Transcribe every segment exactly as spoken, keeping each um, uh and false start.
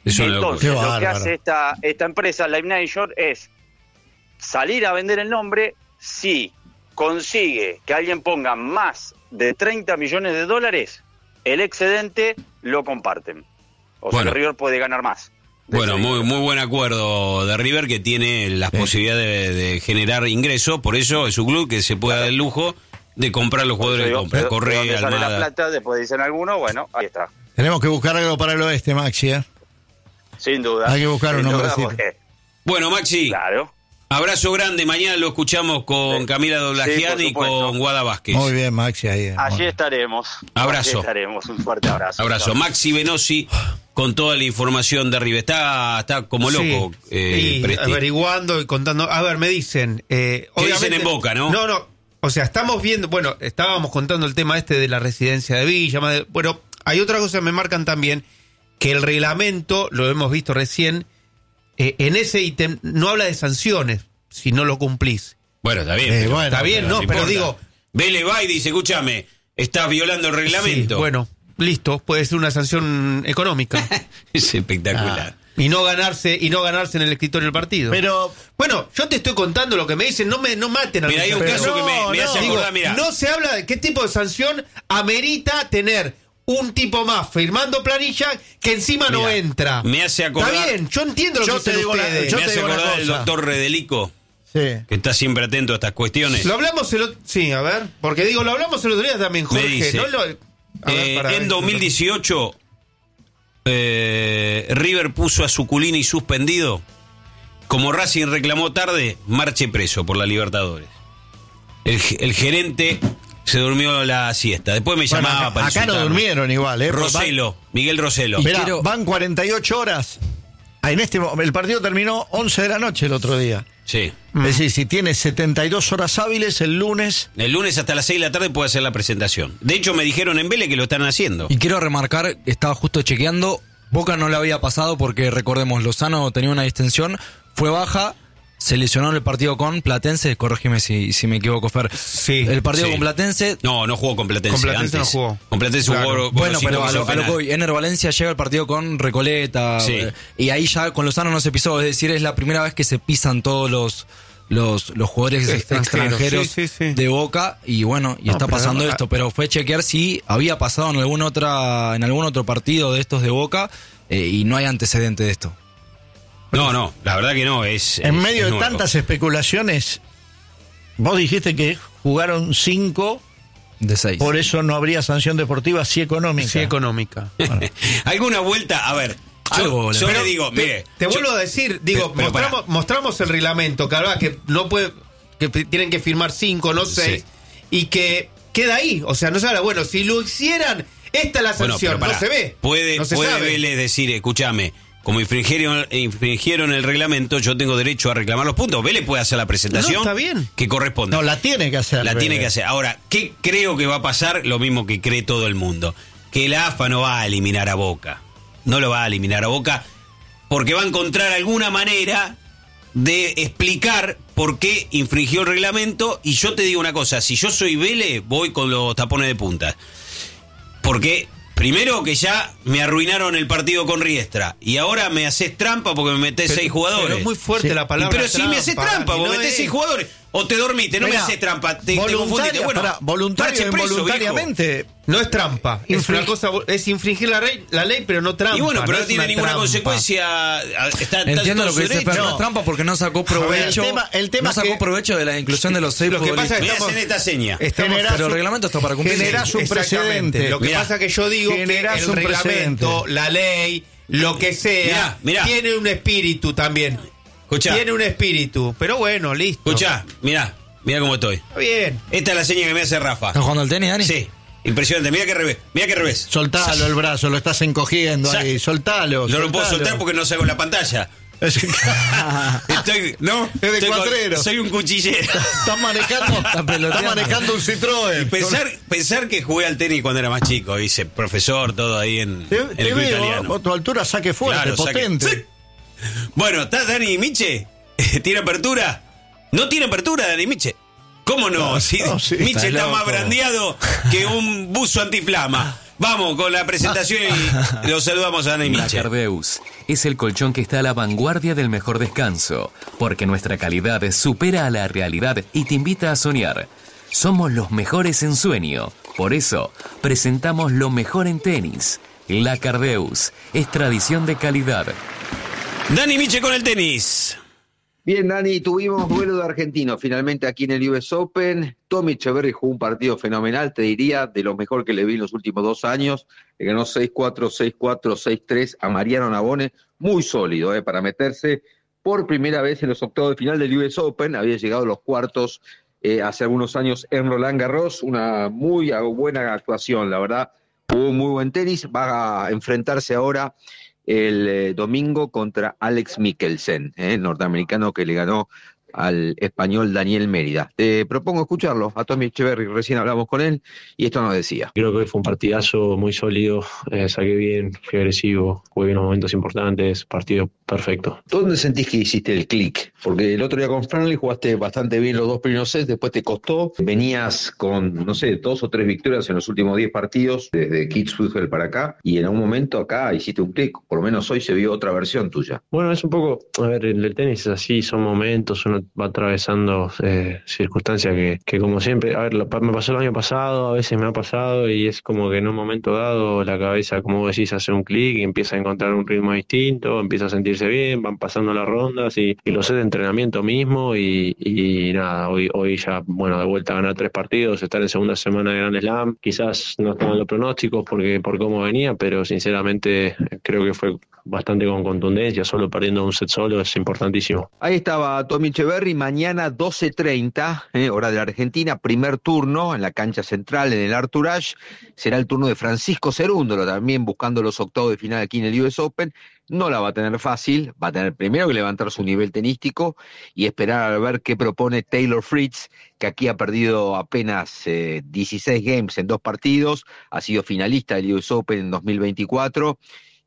Eso Entonces, lo, lo bárbaro. que hace esta, esta empresa, Live Nation, es salir a vender el nombre si consigue que alguien ponga más de treinta millones de dólares, el excedente lo comparten. O Bueno. sea que River puede ganar más. Bueno, muy, muy buen acuerdo de River, que tiene las Sí. posibilidades de, de generar ingresos, por eso es un club que se puede dar el lujo de comprar los jugadores que compra. ¿De Correa, dónde sale la Almada. plata? Después dicen algunos, bueno, ahí está. Tenemos que buscar algo para el oeste, Maxi, ¿eh? Sin duda. Hay que buscar Sin un duda, nombrecito. porque, Bueno, Maxi, claro. abrazo grande. Mañana lo escuchamos con Sí. Camila Sí, Doblagian por y supuesto. con Guada Vázquez. Muy bien, Maxi, ahí. Allí Muy- estaremos. Abrazo. Allí estaremos. Un fuerte abrazo. Abrazo. Chao. Maxi Venosi con toda la información de River. Está, está como loco, Sí, eh, y Presti. averiguando y contando. A ver, me dicen. Eh, ¿Qué obviamente- dicen en Boca, no? No, no. O sea, estamos viendo. Bueno, estábamos contando el tema este de la residencia de Villa. más de- Bueno, hay otra cosa que me marcan también: que el reglamento, lo hemos visto recién, eh, en ese ítem no habla de sanciones si no lo cumplís. Bueno, está bien. Eh, pero- bueno, Está bien, no, pero importa. digo. Vélez va y dice, escúchame, estás violando el reglamento. Sí, bueno, listo, puede ser una sanción económica. Es espectacular. Y no ganarse, y no ganarse en el escritorio del partido. Pero, Bueno, yo te estoy contando lo que me dicen, no me no maten a Mira, hay un Pero caso que me, no, me hace no. acordar, Digo, mira. no se habla de qué tipo de sanción amerita tener un tipo más firmando planilla que encima no Mira, entra. me hace acordar- Está bien, yo entiendo lo Yo que te dicen digo la- ustedes. yo me te hace digo una acordar del cosa. doctor Redelico, sí. que está siempre atento a estas cuestiones. Lo hablamos el otro... Sí, a ver, porque digo, lo hablamos el otro día también, Me Jorge. dice, ¿no? Lo- a ver, Eh, para ver. en dos mil dieciocho, eh, River puso a Suculini suspendido. Como Racing reclamó tarde, marche preso por la Libertadores. El, ge- el gerente se durmió la siesta. Después me Bueno, llamaba acá, para acá no insultarme. durmieron igual, ¿eh? Roselo, Miguel Roselo. Mirá, quiero- van cuarenta y ocho horas. Ah, En este, mo- el partido terminó once de la noche el otro día. Sí. Es decir, si tiene setenta y dos horas hábiles el lunes. El lunes hasta las seis de la tarde puede hacer la presentación. De hecho, me dijeron en Vélez que lo están haciendo. Y quiero remarcar, estaba justo chequeando, Boca no le había pasado porque recordemos, Lozano tenía una distensión, fue baja, se lesionó en el partido con Platense, corrígeme si, si me equivoco, Fer. Sí, el partido sí. con Platense. No, no jugó con Platense. Con Platense antes. no jugó. Con Platense Claro. jugó. Bueno, pero a hizo lo, a lo penal. que voy, Ener Valencia llega al partido con Recoleta, Sí. eh, y ahí ya con Lozano no se pisó, es decir, es la primera vez que se pisan todos los los, los jugadores Extranjeros, extranjeros sí, sí, sí. de Boca, y bueno, y No, está pero- pasando esto, pero fue chequear si había pasado en algún otra en algún otro partido de estos de Boca, eh, y no hay antecedente de esto. No, no, la verdad que no. Es, En es- medio es de nuevo. tantas especulaciones, vos dijiste que jugaron cinco, De seis. por eso no habría sanción deportiva, sí económica. Sí, económica. ¿Alguna vuelta? A ver, yo, Algo, yo pero le digo, Te, mire. te yo- vuelvo a decir, digo, Pero- pero mostramos, pará. mostramos el reglamento, que habrá que no puede, que p- tienen que firmar cinco, no seis, y que queda ahí. O sea, no se habla, bueno, si lo hicieran, esta es la Bueno, sanción, pero pará, no se ve. Puede, no se puede sabe. Vélez decir, escúchame, como infringieron, infringieron el reglamento, yo tengo derecho a reclamar los puntos. Vélez puede hacer la presentación No, está bien. que corresponde. No, la tiene que hacer. La tiene Vélez. que hacer. Ahora, ¿qué creo que va a pasar? Lo mismo que cree todo el mundo. Que la A F A no va a eliminar a Boca. No lo va a eliminar a Boca porque va a encontrar alguna manera de explicar por qué infringió el reglamento. Y yo te digo una cosa, si yo soy Vélez, voy con los tapones de punta. Porque primero que ya me arruinaron el partido con Riestra y ahora me haces trampa porque me metés Pero- seis jugadores. pero es muy fuerte Sí. la palabra. Pero si me haces trampa, y vos no metés es- seis jugadores. O te dormiste, no Mirá, me haces trampa, te, te voluntaria- confundiste. Bueno, pará, voluntario marche o preso, involuntariamente. No es trampa. Es Infring- una cosa, es infringir la ley, la ley, pero no trampa. Y bueno, pero no, es tiene una ninguna trampa. consecuencia. Está, está Entiendo todo lo su que dice derecho. Fer, no No. es trampa porque no sacó provecho, el tema- el tema no es sacó que- provecho de la inclusión de los seis Lo que pasa futbolistas. es Me estamos- hacen esta seña. Estamos- Generás pero el un- reglamento está para cumplirse. generás un Exactamente. precedente. Lo que Mirá. pasa es que yo digo que Generás el un reglamento, precedente. la ley, lo que sea, Mirá, mirá. tiene un espíritu también. Escuchá, Tiene un espíritu. Pero bueno, listo. escuchá, mirá, mirá cómo estoy. Está bien. Esta es la seña que me hace Rafa. ¿Estás jugando al tenis, Dani? Sí, impresionante. Mirá que revés, mirá que revés. Soltalo el brazo, lo estás encogiendo Sa- ahí, soltalo. No lo puedo soltalo. soltar porque no saco la pantalla. Estoy, ¿no? Es de Estoy con- cuatrero. soy un cuchillero. Estás manejando, estás peloteando. manejando un Citroën. Pensar, pensar que jugué al tenis cuando era más chico, dice profesor, todo ahí en, Te, en te el club veo, italiano. a tu altura saque fuerte, Claro, saque- potente. Sí. Bueno, ¿está Dani Miche? ¿Tiene apertura? No tiene apertura, Dani Miche. ¿Cómo no? No, Si no, sí, Miche está está loco. más brandeado que un buzo antiflama. Vamos con la presentación y los saludamos a Dani La Miche. Cardeus es el colchón que está a la vanguardia del mejor descanso, porque nuestra calidad supera a la realidad y te invita a soñar. Somos los mejores en sueño, por eso presentamos lo mejor en tenis. La Cardeus es tradición de calidad. Dani Miche con el tenis. Bien, Dani, tuvimos duelo de argentinos finalmente aquí en el U S Open. Tommy Echeverry jugó un partido fenomenal, te diría, de lo mejor que le vi en los últimos dos años. Le ganó seis cuatro, seis cuatro, seis tres a Mariano Navone. Muy sólido, eh, para meterse por primera vez en los octavos de final del U S Open. Había llegado a los cuartos eh, hace algunos años en Roland Garros. Una muy buena actuación, la verdad. Jugó muy buen tenis. Va a enfrentarse ahora el eh, domingo contra Alex Mikkelsen, eh, norteamericano que le ganó al español Daniel Mérida. Te propongo escucharlo a Tommy Echeverry, recién hablamos con él y esto nos decía. Creo que hoy fue un partidazo muy sólido, eh, saqué bien, fui agresivo, jugué en los momentos importantes, partido perfecto. ¿Dónde sentís que hiciste el clic? Porque el otro día con Franley jugaste bastante bien los dos primeros sets, después te costó, venías con, no sé, dos o tres victorias en los últimos diez partidos, desde Kitzbühel para acá, y en algún momento acá hiciste un clic, por lo menos hoy se vio otra versión tuya. Bueno, es un poco, a ver, el, el tenis es así, son momentos, uno va atravesando eh, circunstancias que, que como siempre, a ver, lo, me pasó el año pasado, a veces me ha pasado y es como que en un momento dado la cabeza, como vos decís, hace un clic y empieza a encontrar un ritmo distinto, empieza a sentirse bien, van pasando las rondas y, y los sets de entrenamiento mismo y, y nada, hoy, hoy ya, bueno, de vuelta a ganar tres partidos, estar en segunda semana de Grand Slam, quizás no estaban los pronósticos porque por cómo venía, pero sinceramente creo que fue bastante con contundencia, solo perdiendo un set solo es importantísimo. Ahí estaba Tommy Echeverry, mañana doce treinta, eh, hora de la Argentina, primer turno en la cancha central en el Arthur Ashe, será el turno de Francisco Cerúndolo, también buscando los octavos de final aquí en el U S Open. No la va a tener fácil, va a tener primero que levantar su nivel tenístico y esperar a ver qué propone Taylor Fritz, que aquí ha perdido apenas eh, dieciséis games en dos partidos, ha sido finalista del U S Open en dos mil veinticuatro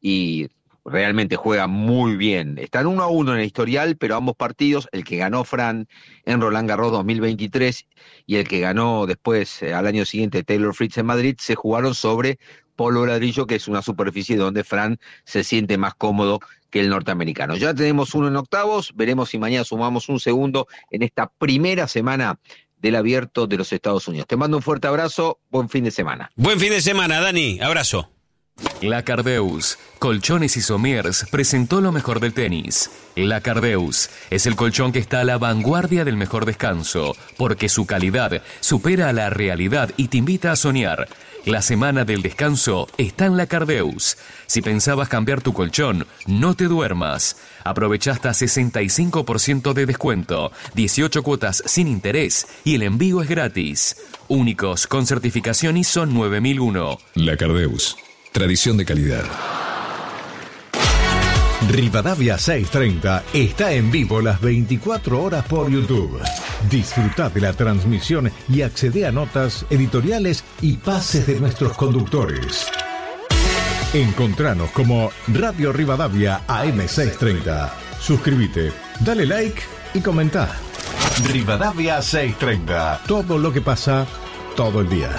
y realmente juega muy bien. Están uno a uno en el historial, pero ambos partidos, el que ganó Fran en Roland Garros dos mil veintitrés y el que ganó después eh, al año siguiente Taylor Fritz en Madrid, se jugaron sobre polvo ladrillo, que es una superficie donde Fran se siente más cómodo que el norteamericano. Ya tenemos uno en octavos, veremos si mañana sumamos un segundo en esta primera semana del Abierto de los Estados Unidos. Te mando un fuerte abrazo, buen fin de semana. Buen fin de semana, Dani, abrazo. La Cardeus, Colchones y Somiers presentó lo mejor del tenis. La Cardeus es el colchón que está a la vanguardia del mejor descanso, porque su calidad supera a la realidad y te invita a soñar. La semana del descanso está en La Cardeus. Si pensabas cambiar tu colchón, no te duermas. Aprovecha hasta sesenta y cinco por ciento de descuento, dieciocho cuotas sin interés y el envío es gratis. Únicos con certificación I S O nueve mil uno. La Cardeus. Tradición de calidad. Rivadavia seiscientos treinta está en vivo las veinticuatro horas por YouTube. Disfruta de la transmisión y accede a notas, editoriales y pases de nuestros conductores. Encontranos como Radio Rivadavia A M seiscientos treinta. Suscríbete, dale like y comenta. Rivadavia seiscientos treinta. Todo lo que pasa todo el día.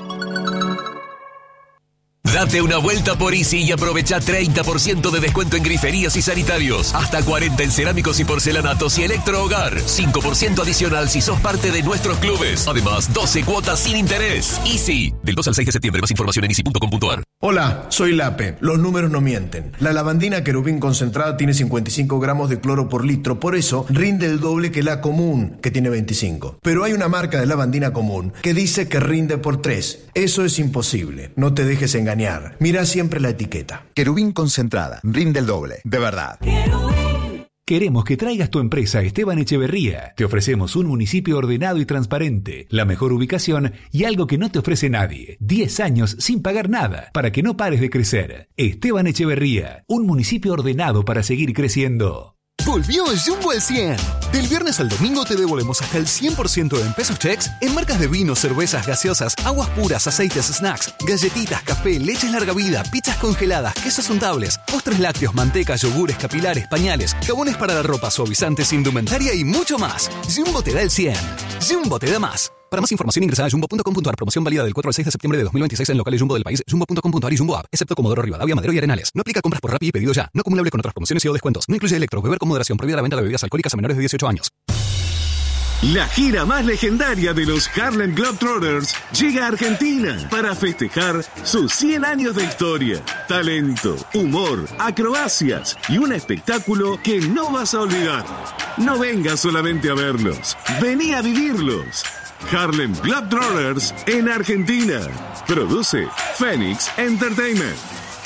Date una vuelta por Easy y aprovecha treinta por ciento de descuento en griferías y sanitarios. Hasta cuarenta en cerámicos y porcelanatos y electrohogar. cinco por ciento adicional si sos parte de nuestros clubes. Además, doce cuotas sin interés. Easy. Del dos al seis de septiembre. Más información en easy punto com punto a r. Hola, soy Lape. Los números no mienten. La lavandina querubín concentrada tiene cincuenta y cinco gramos de cloro por litro. Por eso rinde el doble que la común, que tiene veinticinco. Pero hay una marca de lavandina común que dice que rinde por tres. Eso es imposible. No te dejes engañar. Mira siempre la etiqueta. Querubín concentrada, rinde el doble, de verdad. Queremos que traigas tu empresa a Esteban Echeverría. Te ofrecemos un municipio ordenado y transparente, la mejor ubicación y algo que no te ofrece nadie. diez años sin pagar nada, para que no pares de crecer. Esteban Echeverría, un municipio ordenado para seguir creciendo. Volvió Jumbo al cien. Del viernes al domingo te devolvemos hasta el cien por ciento en pesos checks en marcas de vinos, cervezas, gaseosas, aguas puras, aceites, snacks, galletitas, café, leches larga vida, pizzas congeladas, quesos untables, postres lácteos, manteca, yogures, capilares, pañales, jabones para la ropa, suavizantes, indumentaria y mucho más. Jumbo te da el cien. Jumbo te da más. Para más información ingresa a jumbo punto com punto a r. Promoción válida del cuatro al seis de septiembre de dos mil veintiséis en locales Jumbo del país, jumbo punto com punto a r y Jumbo App, excepto Comodoro Rivadavia, Madero y Arenales. No aplica compras por Rappi y pedido ya. No acumulable con otras promociones y o descuentos. No incluye electro. Beber con moderación. Prohibida la venta de bebidas alcohólicas a menores de dieciocho años. La gira más legendaria de los Harlem Globetrotters llega a Argentina para festejar sus cien años de historia, talento, humor, acrobacias y un espectáculo que no vas a olvidar. No vengas solamente a verlos, vení a vivirlos. Harlem Globetrotters en Argentina. Produce Phoenix Entertainment.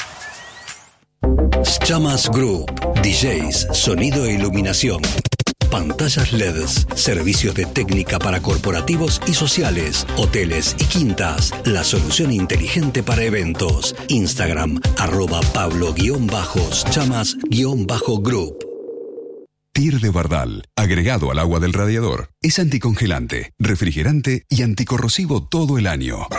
Chamas Group, D Js, sonido e iluminación. Pantallas L E Ds, servicios de técnica para corporativos y sociales, hoteles y quintas, la solución inteligente para eventos. Instagram, arroba Pablo-Chamas-Group. Tir de Bardal, agregado al agua del radiador. Es anticongelante, refrigerante y anticorrosivo todo el año.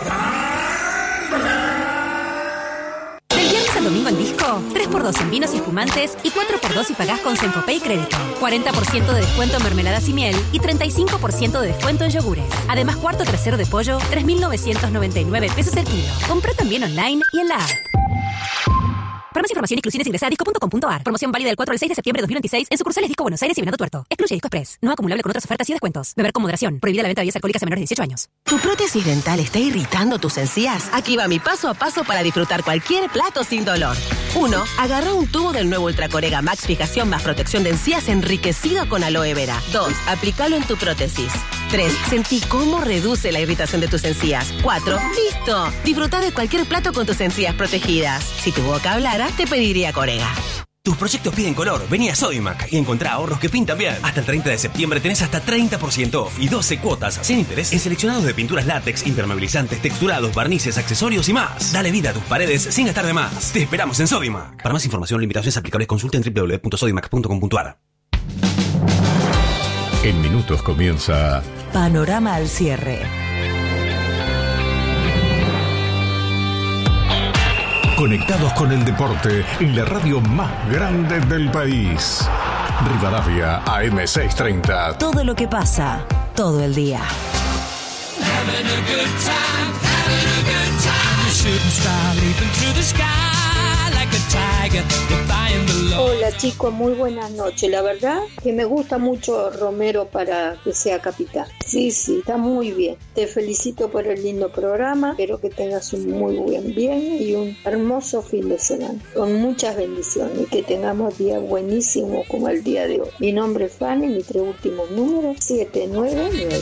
Domingo en Disco, tres por dos en vinos y espumantes y cuatro por dos si pagás con Sencopay Crédito. cuarenta por ciento de descuento en mermeladas y miel y treinta y cinco por ciento de descuento en yogures. Además, cuarto trasero de pollo, tres mil novecientos noventa y nueve pesos el kilo. Compra también online y en la app. Para más información, exclusiones ingresa a disco punto com punto a r. Promoción válida del cuatro al seis de septiembre de dos mil veintiséis en sucursales Disco Buenos Aires y Venado Tuerto. Excluye Disco Express. No acumulable con otras ofertas y descuentos. Beber con moderación. Prohibida la venta de bebidas alcohólicas a menores de dieciocho años. ¿Tu prótesis dental está irritando tus encías? Aquí va mi paso a paso para disfrutar cualquier plato sin dolor. uno. Agarra un tubo del nuevo Ultracorega Max Fijación más protección de encías enriquecido con aloe vera. dos. Aplícalo en tu prótesis. tres. Sentí cómo reduce la irritación de tus encías. cuatro. ¡Listo! Disfruta de cualquier plato con tus encías protegidas. Si tu boca hablara, te pediría Corega. Tus proyectos piden color. Vení a Sodimac y encontrá ahorros que pintan bien. Hasta el treinta de septiembre tenés hasta treinta por ciento off y doce cuotas sin interés en seleccionados de pinturas látex, impermeabilizantes, texturados, barnices, accesorios y más. Dale vida a tus paredes sin gastar de más. Te esperamos en Sodimac. Para más información o limitaciones aplicables, consulta en doble u doble u doble u punto sodimac punto com punto a r. En minutos comienza Panorama al cierre. Conectados con el deporte en la radio más grande del país. Rivadavia A M seiscientos treinta. Todo lo que pasa, todo el día. Hola chicos, muy buenas noches. La verdad que me gusta mucho Romero para que sea capitán. Sí, sí, está muy bien. Te felicito por el lindo programa. Espero que tengas un muy buen bien y un hermoso fin de semana. Con muchas bendiciones y que tengamos días buenísimos como el día de hoy. Mi nombre es Fanny, mis tres últimos números, siete nueve nueve.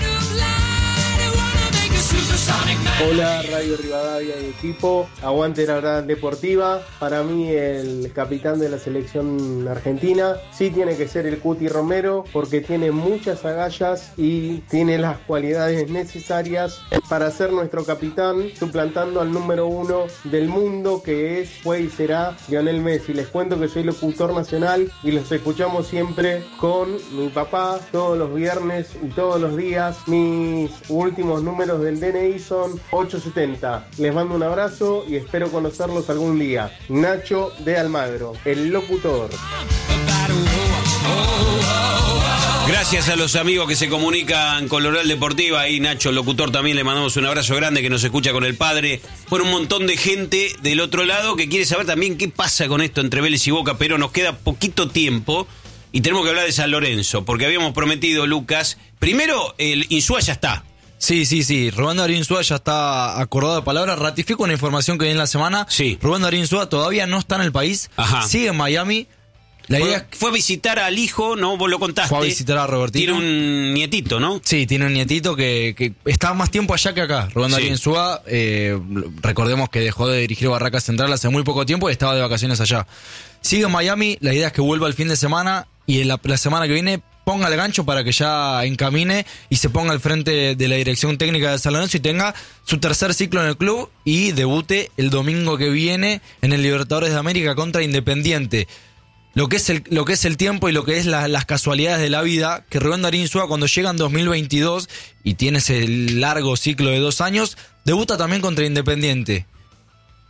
Hola Radio Rivadavia y equipo, aguante la gran deportiva. Para mí el capitán de la selección argentina sí tiene que ser el Cuti Romero porque tiene muchas agallas y tiene las cualidades necesarias para ser nuestro capitán, suplantando al número uno del mundo que es, fue y será Lionel Messi. Les cuento que soy locutor nacional y los escuchamos siempre con mi papá todos los viernes y todos los días. Mis últimos números del D N I son ocho setenta. Les mando un abrazo y espero conocerlos algún día. Nacho de Almagro, el locutor. Gracias a los amigos que se comunican con la Oral Deportiva. Y Nacho, locutor, también le mandamos un abrazo grande, que nos escucha con el padre. Bueno, un montón de gente del otro lado que quiere saber también qué pasa con esto entre Vélez y Boca, pero nos queda poquito tiempo y tenemos que hablar de San Lorenzo, porque habíamos prometido, Lucas, primero el Insúa ya está. Sí, sí, sí. Rubén Darío Insúa ya está acordado de palabra. Ratifico una información que vi en la semana. Sí. Rubén Darío Insúa todavía no está en el país. Ajá. Sigue en Miami. La fue, idea... fue a visitar al hijo, ¿no? Vos lo contaste. Fue a visitar a Robertino. Tiene un nietito, ¿no? Sí, tiene un nietito que, que está más tiempo allá que acá. Rubén Darío sí. Insúa, eh, recordemos que dejó de dirigir Barraca Central hace muy poco tiempo y estaba de vacaciones allá. Sigue en Miami. La idea es que vuelva el fin de semana y en la, la semana que viene ponga el gancho para que ya encamine y se ponga al frente de la dirección técnica de San Lorenzo y tenga su tercer ciclo en el club y debute el domingo que viene en el Libertadores de América contra Independiente. Lo que es el, lo que es el tiempo y lo que es la, las casualidades de la vida, que Rubén Darío Insúa cuando llega en dos mil veintidós y tiene ese largo ciclo de dos años, debuta también contra Independiente.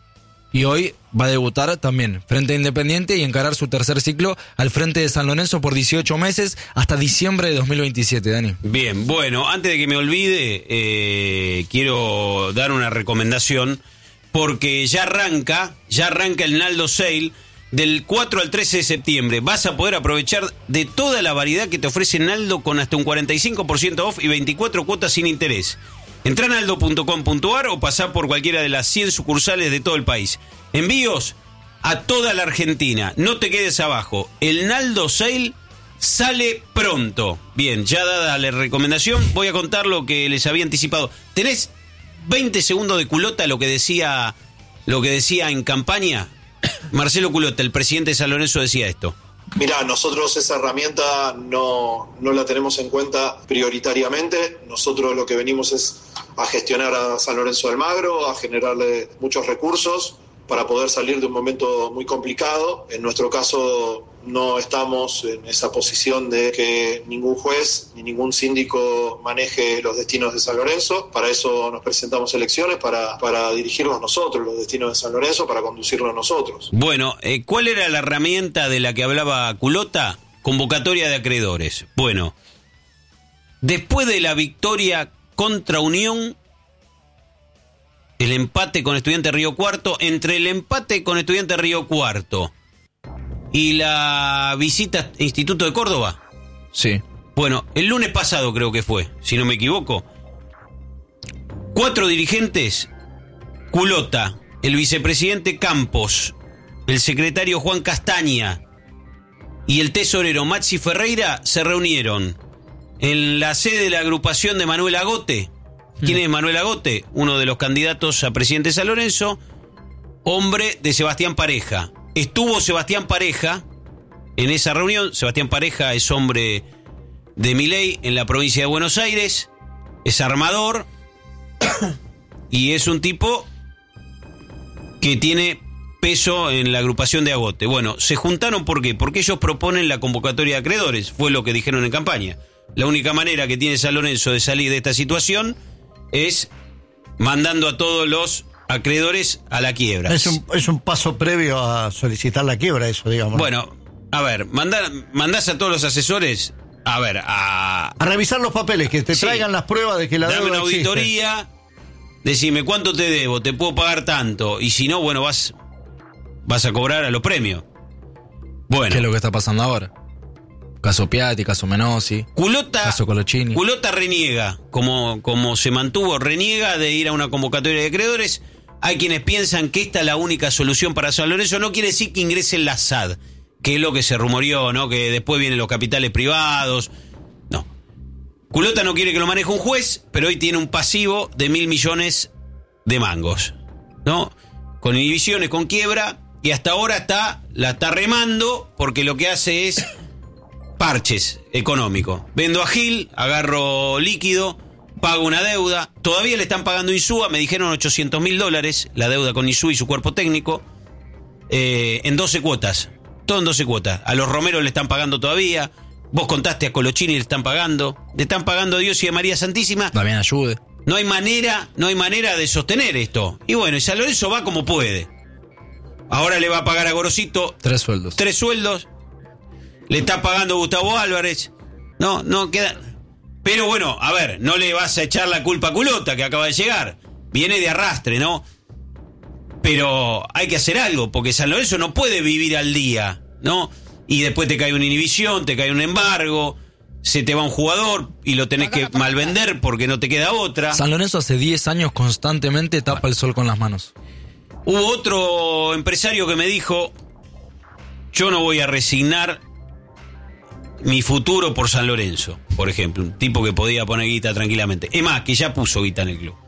Y hoy va a debutar también frente a Independiente y encarar su tercer ciclo al frente de San Lorenzo por dieciocho meses hasta diciembre de dos mil veintisiete, Dani. Bien, bueno, antes de que me olvide, eh, quiero dar una recomendación porque ya arranca, ya arranca el Naldo Sale del cuatro al trece de septiembre. Vas a poder aprovechar de toda la variedad que te ofrece Naldo con hasta un cuarenta y cinco por ciento off y veinticuatro cuotas sin interés. Entrá a naldo punto com punto a r o pasá por cualquiera de las cien sucursales de todo el país. Envíos a toda la Argentina. No te quedes abajo. El Naldo Sale sale pronto. Bien, ya dada la recomendación, voy a contar lo que les había anticipado. ¿Tenés veinte segundos de culota lo que decía, lo que decía en campaña? Marcelo Culota, el presidente de San Lorenzo, decía esto. Mirá, nosotros esa herramienta no, no la tenemos en cuenta prioritariamente. Nosotros lo que venimos es a gestionar a San Lorenzo de Almagro, a generarle muchos recursos para poder salir de un momento muy complicado. En nuestro caso no estamos en esa posición de que ningún juez ni ningún síndico maneje los destinos de San Lorenzo. Para eso nos presentamos elecciones, para, para dirigirlos nosotros, los destinos de San Lorenzo, para conducirlos nosotros. Bueno, eh, ¿cuál era la herramienta de la que hablaba Culota? Convocatoria de acreedores. Bueno, después de la victoria contra Unión, el empate con Estudiantes Río Cuarto, entre el empate con Estudiantes Río Cuarto y la visita a Instituto de Córdoba. Sí. Bueno, el lunes pasado creo que fue, si no me equivoco. Cuatro dirigentes, Culota, el vicepresidente Campos, el secretario Juan Castaña y el tesorero Maxi Ferreira se reunieron en la sede de la agrupación de Manuel Agote. ¿Quién es Manuel Agote? Uno de los candidatos a presidente de San Lorenzo, hombre de Sebastián Pareja. Estuvo Sebastián Pareja en esa reunión. Sebastián Pareja es hombre de Milei en la provincia de Buenos Aires, es armador y es un tipo que tiene peso en la agrupación de Agote. Bueno, se juntaron ¿por qué? Porque ellos proponen la convocatoria de acreedores, fue lo que dijeron en campaña. La única manera que tiene San Lorenzo de salir de esta situación es mandando a todos los acreedores a la quiebra. Es un, es un paso previo a solicitar la quiebra, eso, digamos. Bueno, a ver, mandá, mandás a todos los asesores, a ver, a... A revisar los papeles, que te sí. traigan las pruebas de que la dame deuda una auditoría, existe. Decime cuánto te debo, te puedo pagar tanto, y si no, bueno, vas, vas a cobrar a los premios. Bueno. ¿Qué es lo que está pasando ahora? Caso Piatti, caso Menossi, Culota, caso Colochini. Culota reniega, como, como se mantuvo, reniega de ir a una convocatoria de acreedores. Hay quienes piensan que esta es la única solución para San Lorenzo. No quiere decir que ingrese la S A D, que es lo que se rumoreó, ¿no? Que después vienen los capitales privados. No. Culota no quiere que lo maneje un juez, pero hoy tiene un pasivo de mil millones de mangos, ¿no? Con inhibiciones, con quiebra, y hasta ahora está, la está remando, porque lo que hace es parches económicos. Vendo a Gil, agarro líquido, pago una deuda. Todavía le están pagando Insúa, me dijeron ochocientos mil dólares, la deuda con Insúa y su cuerpo técnico, eh, en doce cuotas. Todo en doce cuotas. A los Romero le están pagando todavía. Vos contaste a Colochini, le están pagando. Le están pagando a Dios y a María Santísima. También ayude. No hay manera, no hay manera de sostener esto. Y bueno, y San Lorenzo va como puede. Ahora le va a pagar a Gorosito tres sueldos. Tres sueldos. Le está pagando Gustavo Álvarez. No, no queda. Pero bueno, a ver, no le vas a echar la culpa a Culota, que acaba de llegar. Viene de arrastre, ¿no? Pero hay que hacer algo, porque San Lorenzo no puede vivir al día, ¿no? Y después te cae una inhibición, te cae un embargo, se te va un jugador y lo tenés que malvender porque no te queda otra. San Lorenzo hace diez años constantemente tapa el sol con las manos. Hubo otro empresario que me dijo: yo no voy a resignar mi futuro por San Lorenzo, por ejemplo. Un tipo que podía poner guita tranquilamente. Es más, que ya puso guita en el club.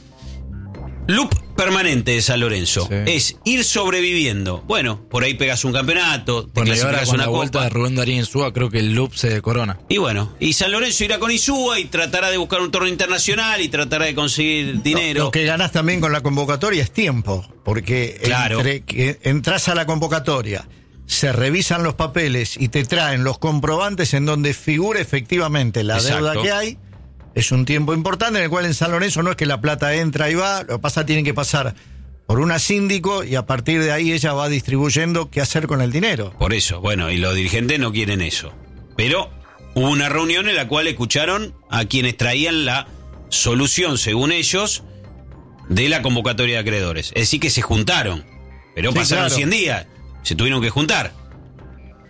Loop permanente de San Lorenzo. Sí. Es ir sobreviviendo. Bueno, por ahí pegas un campeonato, te bueno, y ahora con una la copa. Vuelta de Rubén Darín Insúa, creo que el loop se corona. Y bueno, y San Lorenzo irá con Insúa y tratará de buscar un torneo internacional y tratará de conseguir dinero. Lo, lo que ganás también con la convocatoria es tiempo, porque claro. entre que entras a la convocatoria, se revisan los papeles y te traen los comprobantes en donde figura efectivamente la Exacto. deuda que hay. Es un tiempo importante en el cual en San Lorenzo no es que la plata entra y va, lo que pasa tienen que pasar por una síndico y a partir de ahí ella va distribuyendo qué hacer con el dinero. Por eso, bueno, y los dirigentes no quieren eso. Pero hubo una reunión en la cual escucharon a quienes traían la solución, según ellos, de la convocatoria de acreedores. Es decir, que se juntaron, pero Sí, pasaron claro. cien días, se tuvieron que juntar.